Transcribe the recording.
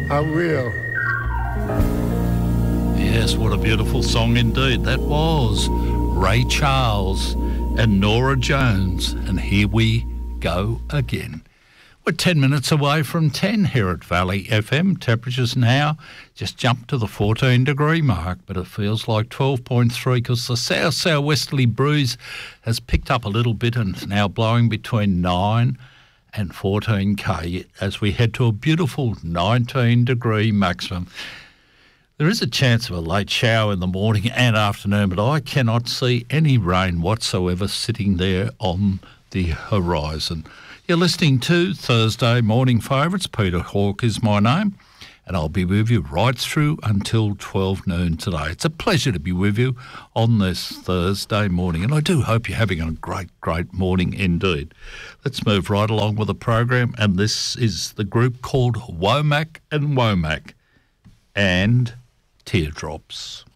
I will. Yes, what a beautiful song indeed. That was Ray Charles and Nora Jones. And here we go again. We're 10 minutes away from 10 here at Valley FM. Temperatures now just jumped to the 14-degree mark, but it feels like 12.3 because the south-southwesterly breeze has picked up a little bit and is now blowing between 9 and 14k as we head to a beautiful 19-degree maximum. There is a chance of a late shower in the morning and afternoon, but I cannot see any rain whatsoever sitting there on the horizon. You're listening to Thursday Morning Favourites. Peter Hawke is my name, and I'll be with you right through until 12 noon today. It's a pleasure to be with you on this Thursday morning, and I do hope you're having a great morning indeed. Let's move right along with the program, and this is the group called Womack and Womack and Teardrops.